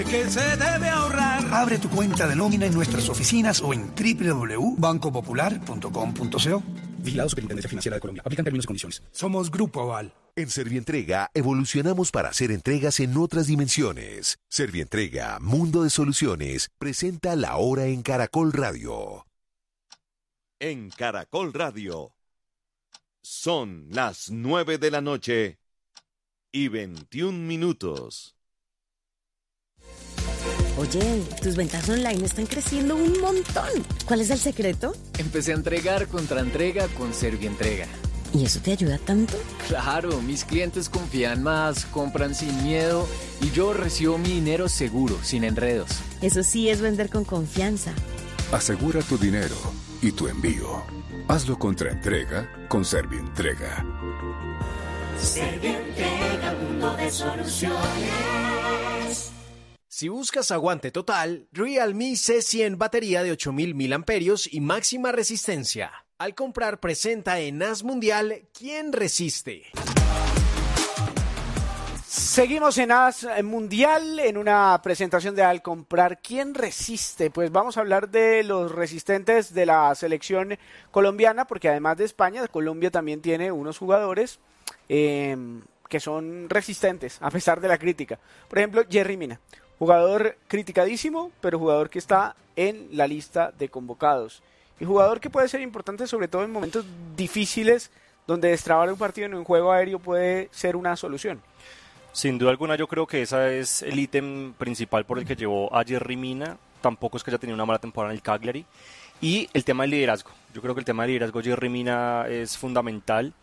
¿Qué se debe ahorrar? Abre tu cuenta de nómina en nuestras oficinas o en www.bancopopular.com.co. Vigilado Superintendencia Financiera de Colombia. Aplican términos y condiciones. Somos Grupo Aval. En Servientrega evolucionamos para hacer entregas en otras dimensiones. Servientrega, Mundo de Soluciones, presenta La Hora en Caracol Radio. En Caracol Radio. Son las 9 de la noche y 21 minutos. Oye, tus ventas online están creciendo un montón. ¿Cuál es el secreto? Empecé a entregar contra entrega con Servientrega. ¿Y eso te ayuda tanto? Claro, mis clientes confían más, compran sin miedo y yo recibo mi dinero seguro, sin enredos. Eso sí es vender con confianza. Asegura tu dinero y tu envío. Hazlo contra entrega con Servientrega. Servientrega, mundo de soluciones. Si buscas aguante total, Realme C100 batería de 8000 mAh y máxima resistencia. Al comprar presenta en AS Mundial ¿Quién resiste? Seguimos en AS Mundial en una presentación de Al comprar ¿Quién resiste? Pues vamos a hablar de los resistentes de la selección colombiana, porque además de España, Colombia también tiene unos jugadores que son resistentes a pesar de la crítica. Por ejemplo, Yerry Mina. Jugador criticadísimo, pero jugador que está en la lista de convocados. Y jugador que puede ser importante sobre todo en momentos difíciles donde destrabar un partido en un juego aéreo puede ser una solución. Sin duda alguna yo creo que ese es el ítem principal por el que llevó a Yerry Mina. Tampoco es que haya tenido una mala temporada en el Cagliari. Y el tema del liderazgo. Yo creo que el tema del liderazgo de Yerry Mina es fundamental.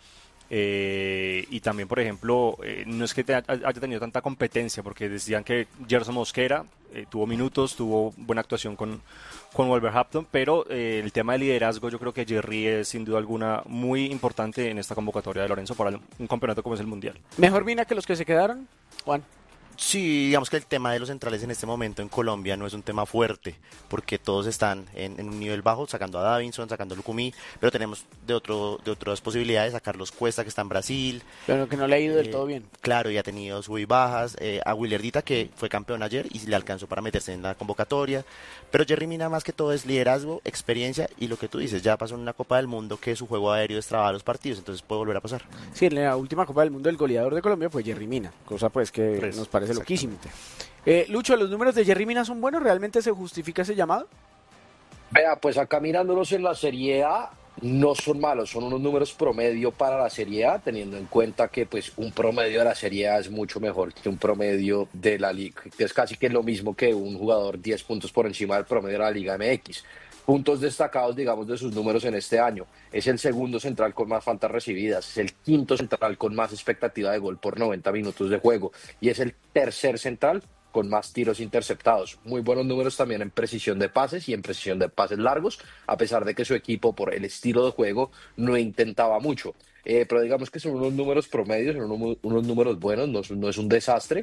Y también, por ejemplo, no es que haya tenido tanta competencia, porque decían que Gerson Mosquera tuvo minutos, tuvo buena actuación con Wolverhampton, pero el tema de liderazgo yo creo que Yerry es sin duda alguna muy importante en esta convocatoria de Lorenzo para un campeonato como es el Mundial. ¿Mejor Mina que los que se quedaron, Juan? Sí, digamos que el tema de los centrales en este momento en Colombia no es un tema fuerte, porque todos están en un nivel bajo, sacando a Davinson, sacando a Lucumí, pero tenemos de otras posibilidades a Carlos Cuesta, que está en Brasil. Pero que no le ha ido del todo bien. Claro, y ha tenido sub y bajas, a Willardita, que fue campeón ayer y le alcanzó para meterse en la convocatoria, pero Yerry Mina más que todo es liderazgo, experiencia, y lo que tú dices, ya pasó en una Copa del Mundo que su juego aéreo destraba los partidos, entonces puede volver a pasar. Sí, en la última Copa del Mundo el goleador de Colombia fue Yerry Mina, cosa pues que nos parece loquísimo. Lucho, ¿los números de Yerry Mina son buenos? ¿Realmente se justifica ese llamado? Vea, pues acá mirándolos en la Serie A, no son malos, son unos números promedio para la Serie A, teniendo en cuenta que pues un promedio de la Serie A es mucho mejor que un promedio de la Liga, que es casi que lo mismo que un jugador 10 puntos por encima del promedio de la Liga MX. Puntos destacados, digamos, de sus números en este año. Es el segundo central con más faltas recibidas, es el quinto central con más expectativa de gol por 90 minutos de juego y es el tercer central con más tiros interceptados. Muy buenos números también en precisión de pases y en precisión de pases largos, a pesar de que su equipo, por el estilo de juego, no intentaba mucho. Pero digamos que son unos números promedios, son unos números buenos, no es un desastre.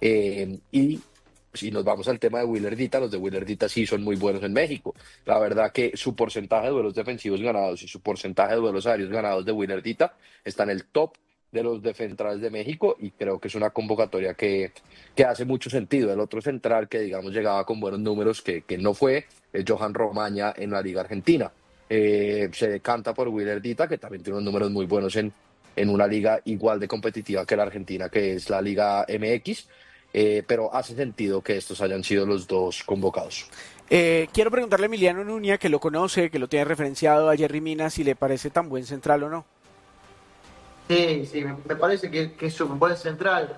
Y si nos vamos al tema de Willardita, los de Willardita sí son muy buenos en México. La verdad que su porcentaje de duelos defensivos ganados y su porcentaje de duelos aéreos ganados de Willardita está en el top de los centrales de México y creo que es una convocatoria que hace mucho sentido. El otro central que digamos llegaba con buenos números que no fue es Johan Romaña en la Liga Argentina. Se decanta por Willardita, que también tiene unos números muy buenos en una liga igual de competitiva que la Argentina, que es la Liga MX. Pero hace sentido que estos hayan sido los dos convocados. Quiero preguntarle a Emiliano Nuña, que lo conoce, que lo tiene referenciado a Yerry Mina, si le parece tan buen central o no. Sí, me parece que es un buen central.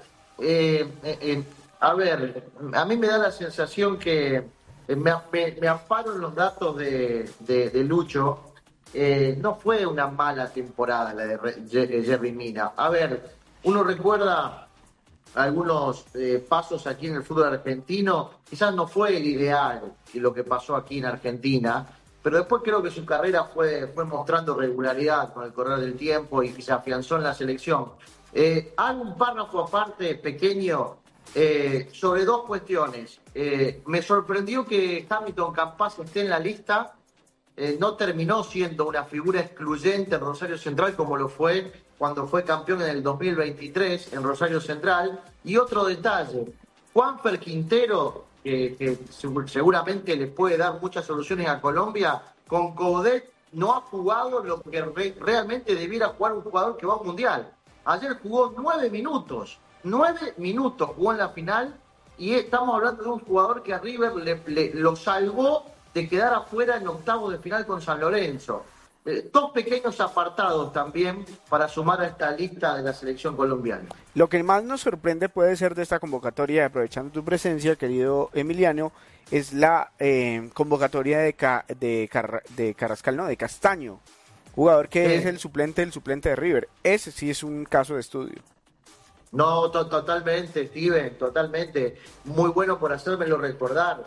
A ver, a mí me da la sensación que me amparo en los datos de Lucho. No fue una mala temporada la de Yerry Mina. A ver, uno recuerda algunos pasos aquí en el fútbol argentino, quizás no fue el ideal lo que pasó aquí en Argentina, pero después creo que su carrera fue mostrando regularidad con el correr del tiempo y se afianzó en la selección. Hago un párrafo aparte, pequeño, sobre dos cuestiones. Me sorprendió que Hamilton Campas esté en la lista. No terminó siendo una figura excluyente en Rosario Central como lo fue cuando fue campeón en el 2023 en Rosario Central. Y otro detalle, Juanfer Quintero, que seguramente le puede dar muchas soluciones a Colombia, con Coudet no ha jugado lo que realmente debiera jugar un jugador que va a un mundial. Ayer jugó 9 minutos jugó en la final, y estamos hablando de un jugador que a River lo salvó de quedar afuera en octavos de final con San Lorenzo. Dos pequeños apartados también para sumar a esta lista de la selección colombiana. Lo que más nos sorprende puede ser de esta convocatoria, aprovechando tu presencia, querido Emiliano, es la convocatoria de Carrascal, no, de Castaño, jugador que es el suplente de River. Ese sí es un caso de estudio. No, totalmente, Steven, totalmente. Muy bueno por hacérmelo recordar.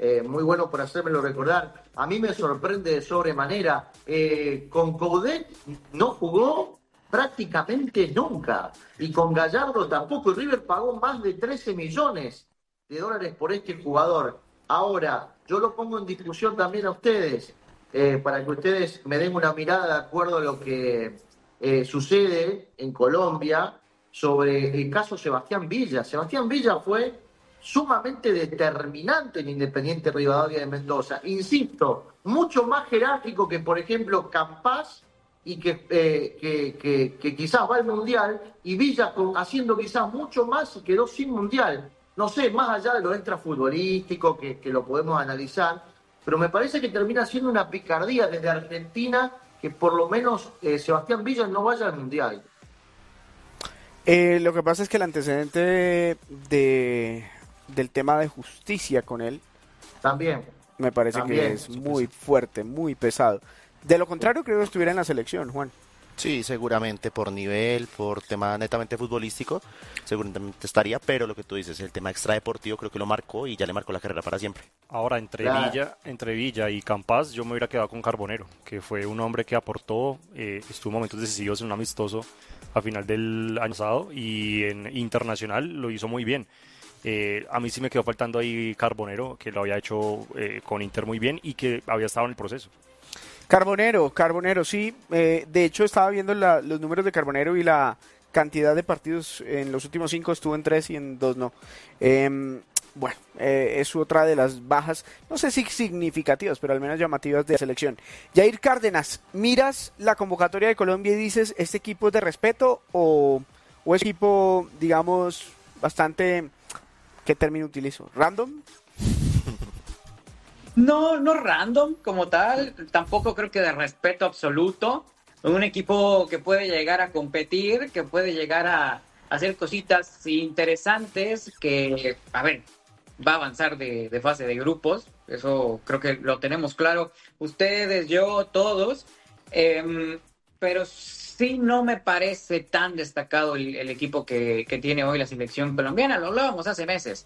A mí me sorprende de sobremanera. Con Coudet no jugó prácticamente nunca. Y con Gallardo tampoco. River pagó más de 13 millones de dólares por este jugador. Ahora, yo lo pongo en discusión también a ustedes, para que ustedes me den una mirada de acuerdo a lo que sucede en Colombia sobre el caso Sebastián Villa. Sebastián Villa fue sumamente determinante en Independiente Rivadavia de Mendoza. Insisto, mucho más jerárquico que, por ejemplo, Campás, y que quizás va al Mundial, y Villa haciendo quizás mucho más y quedó sin Mundial. No sé, más allá de lo extrafutbolístico, que lo podemos analizar, pero me parece que termina siendo una picardía desde Argentina que por lo menos Sebastián Villa no vaya al Mundial. Lo que pasa es que el antecedente del tema de justicia con él también me parece que es muy fuerte, muy pesado. De lo contrario, creo que estuviera en la selección, Juan. Sí, seguramente por nivel, por tema netamente futbolístico, seguramente estaría, pero lo que tú dices, el tema extradeportivo creo que lo marcó y ya le marcó la carrera para siempre. Ahora, entre Villa y Campás, yo me hubiera quedado con Carbonero, que fue un hombre que aportó, estuvo en momentos decisivos en un amistoso a final del año pasado, y en Internacional lo hizo muy bien. A mí sí me quedó faltando ahí Carbonero, que lo había hecho con Inter muy bien y que había estado en el proceso. Carbonero, sí. De hecho, estaba viendo los números de Carbonero y la cantidad de partidos en los últimos 5, estuvo en 3 y en 2 no. Es otra de las bajas, no sé si significativas, pero al menos llamativas de la selección. Jair Cárdenas, ¿miras la convocatoria de Colombia y dices, este equipo es de respeto o es equipo, digamos, bastante, ¿qué término utilizo? ¿Random? No random como tal, tampoco creo que de respeto absoluto. Un equipo que puede llegar a competir, que puede llegar a hacer cositas interesantes, que, va a avanzar de fase de grupos. Eso creo que lo tenemos claro ustedes, yo, todos. Pero sí no me parece tan destacado el equipo que tiene hoy la selección colombiana. Lo hablábamos hace meses.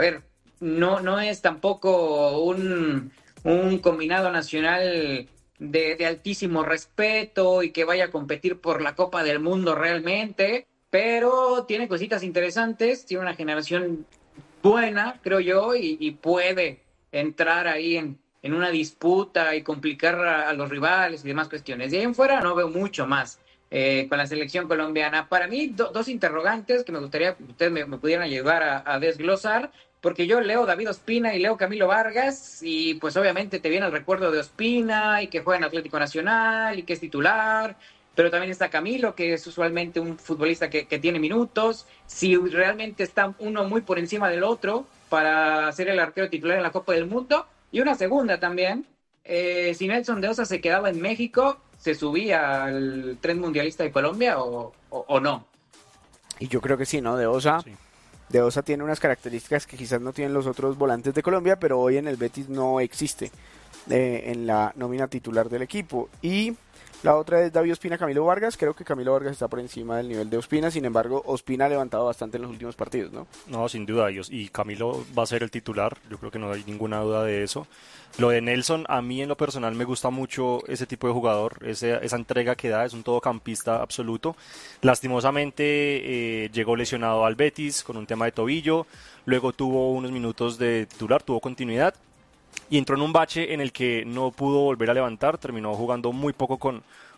No es tampoco un combinado nacional de altísimo respeto y que vaya a competir por la Copa del Mundo realmente, pero tiene cositas interesantes, tiene una generación buena, creo yo, y puede entrar ahí en una disputa y complicar a los rivales y demás cuestiones. De ahí en fuera no veo mucho más con la selección colombiana. Para mí, dos interrogantes que me gustaría que ustedes me pudieran ayudar a desglosar, porque yo leo David Ospina y leo Camilo Vargas, y pues obviamente te viene el recuerdo de Ospina y que juega en Atlético Nacional y que es titular, pero también está Camilo, que es usualmente un futbolista que tiene minutos. Si realmente está uno muy por encima del otro para ser el arquero titular en la Copa del Mundo. Y una segunda también, si Nelson de Osa se quedaba en México, ¿se subía al tren mundialista de Colombia o no? Y yo creo que sí, ¿no? De Osa. Sí. De Osa tiene unas características que quizás no tienen los otros volantes de Colombia, pero hoy en el Betis no existe en la nómina titular del equipo. Y la otra es David Ospina, Camilo Vargas. Creo que Camilo Vargas está por encima del nivel de Ospina, sin embargo Ospina ha levantado bastante en los últimos partidos, ¿no? No, sin duda, y Camilo va a ser el titular, yo creo que no hay ninguna duda de eso. Lo de Nelson, a mí en lo personal me gusta mucho ese tipo de jugador, esa entrega que da, es un todocampista absoluto. Lastimosamente llegó lesionado al Betis con un tema de tobillo, luego tuvo unos minutos de titular, tuvo continuidad y entró en un bache en el que no pudo volver a levantar, terminó jugando muy poco con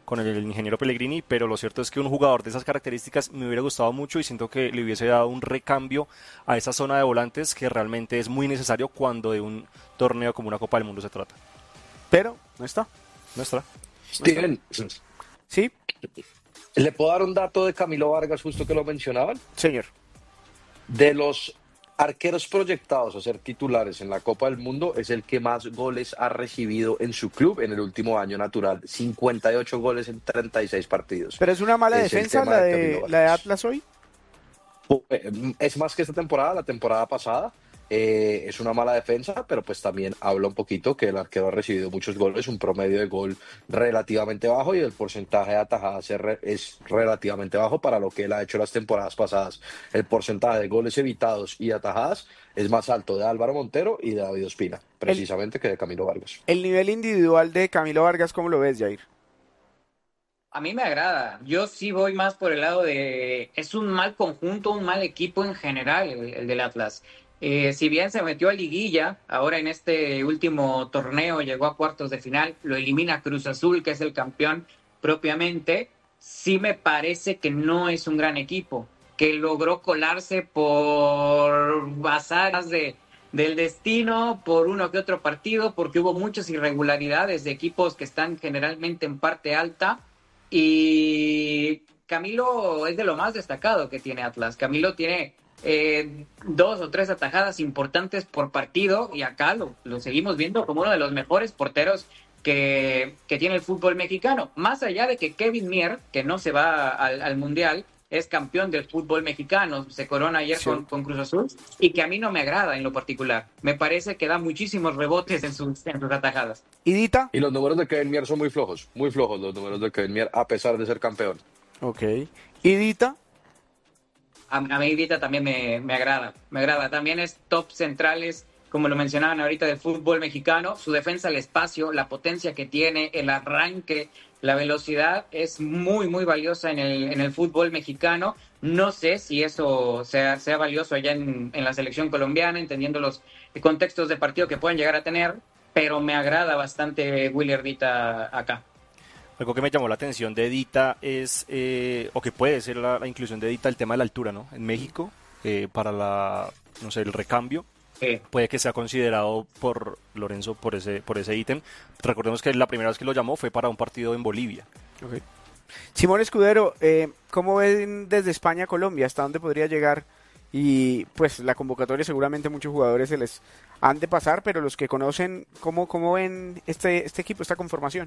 con el ingeniero Pellegrini, pero lo cierto es que un jugador de esas características me hubiera gustado mucho y siento que le hubiese dado un recambio a esa zona de volantes que realmente es muy necesario cuando de un torneo como una Copa del Mundo se trata. Pero no está. No está. Steven, ¿sí? ¿Le puedo dar un dato de Camilo Vargas justo que lo mencionaban? Señor. De los arqueros proyectados a ser titulares en la Copa del Mundo, es el que más goles ha recibido en su club en el último año natural. 58 goles en 36 partidos. ¿Pero es una mala defensa la de Atlas hoy? Es más que esta temporada, la temporada pasada. Es una mala defensa, pero pues también habla un poquito que el arquero ha recibido muchos goles, un promedio de gol relativamente bajo y el porcentaje de atajadas es relativamente bajo para lo que él ha hecho las temporadas pasadas. El porcentaje de goles evitados y atajadas es más alto de Álvaro Montero y de David Ospina, precisamente que de Camilo Vargas. El nivel individual de Camilo Vargas, ¿cómo lo ves, Jair? A mí me agrada. Yo sí voy más por el lado de... Es un mal conjunto, un mal equipo en general el del Atlas. Si bien se metió a liguilla, ahora en este último torneo llegó a cuartos de final, lo elimina Cruz Azul, que es el campeón propiamente, sí me parece que no es un gran equipo, que logró colarse por azares del destino, por uno que otro partido, porque hubo muchas irregularidades de equipos que están generalmente en parte alta, y Camilo es de lo más destacado que tiene Atlas. Camilo tiene 2 o 3 atajadas importantes por partido y acá lo seguimos viendo como uno de los mejores porteros que tiene el fútbol mexicano. Más allá de que Kevin Mier, que no se va al Mundial, es campeón del fútbol mexicano, se corona ayer con Cruz Azul, y que a mí no me agrada en lo particular. Me parece que da muchísimos rebotes en sus atajadas. ¿Y Dita? Y los números de Kevin Mier son muy flojos los números de Kevin Mier, a pesar de ser campeón. Ok. ¿Y Dita? A mí Dita también me agrada. También es top centrales, como lo mencionaban ahorita, del fútbol mexicano. Su defensa al espacio, la potencia que tiene, el arranque, la velocidad es muy, muy valiosa en el fútbol mexicano. No sé si eso sea valioso allá en la selección colombiana, entendiendo los contextos de partido que pueden llegar a tener, pero me agrada bastante Willer Dita acá. Algo que me llamó la atención de Dita es, o que puede ser la inclusión de Dita, el tema de la altura, ¿no? En México, para el recambio, puede que sea considerado por Lorenzo por ese ítem. Recordemos que la primera vez que lo llamó fue para un partido en Bolivia. Okay. Simón Escudero, ¿cómo ven desde España a Colombia? ¿Hasta dónde podría llegar? Y pues la convocatoria seguramente muchos jugadores se les han de pasar, pero los que conocen, ¿cómo ven este equipo, esta conformación?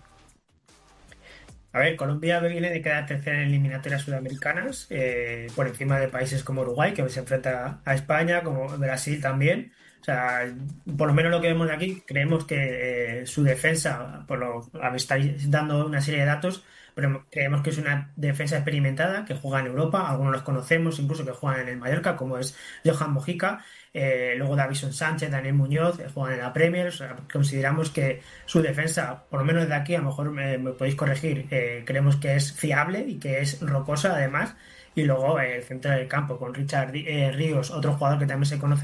A ver, Colombia viene de quedar tercera en eliminatorias sudamericanas, por encima de países como Uruguay, que se enfrenta a España, como Brasil también. O sea, por lo menos lo que vemos aquí, creemos que su defensa, estáis dando una serie de datos, pero creemos que es una defensa experimentada, que juega en Europa, algunos los conocemos, incluso que juegan en el Mallorca, como es Johan Mojica. Luego Davison Sánchez, Daniel Muñoz, juegan en la Premier. O sea, consideramos que su defensa, por lo menos desde aquí, a lo mejor me podéis corregir, creemos que es fiable y que es rocosa además. Y luego el centro del campo con Richard Ríos, otro jugador que también se conoce